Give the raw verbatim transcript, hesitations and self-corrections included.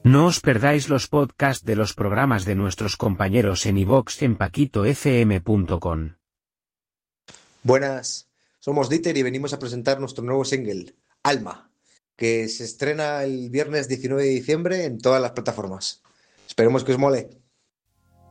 No os perdáis los podcasts de los programas de nuestros compañeros en iVoox en paquito f m punto com. Buenas, somos Dieter y venimos a presentar nuestro nuevo single, Alma, que se estrena el viernes diecinueve de diciembre en todas las plataformas. Esperemos que os mole.